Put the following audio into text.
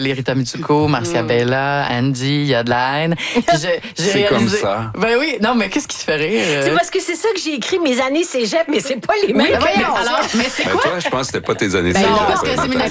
les Rita Mitsuko, Marcia Bella, Andy, il y a de la haine. Puis j'ai C'est comme réalisé... ça. Ben oui, non, mais qu'est-ce qui te fait rire? C'est parce que c'est ça que j'ai écrit mes années cégep, mais c'est pas les mêmes. Oui, Voyons, alors, mais c'est Ben quoi? toi, je pense que c'était pas tes années Ben cégep, non, parce que c'est Nathalie.